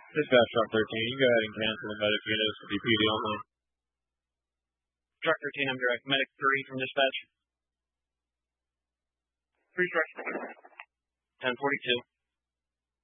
Dispatch Truck 13, you go ahead and cancel the medic units to be PD only. Truck 13, I'm direct. Medic 3 from dispatch. 3 trucks. 1042.